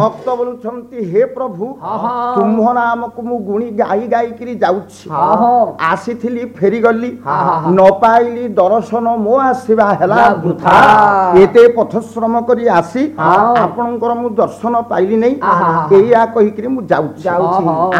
भक्त बोलुछंती हे प्रभु तुम नाम को मु गुणी गाई गाई करी जाउछि आसीथिली फेरी गली न पाइली दर्शन मो आसीबा हला वृथा एते पथश्रम करी आसी आपनकर मु दर्शन पाइली नै एया कहि करी मु जाउछि